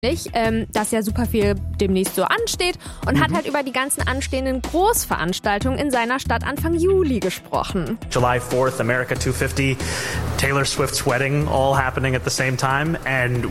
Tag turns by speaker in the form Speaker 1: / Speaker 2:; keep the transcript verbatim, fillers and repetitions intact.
Speaker 1: ähm, dass ja super viel demnächst so ansteht und mhm. hat halt über die ganzen anstehenden Großveranstaltungen in seiner Stadt Anfang Juli gesprochen.
Speaker 2: July fourth, America two fifty, Taylor Swift's wedding, all happening at the same time, and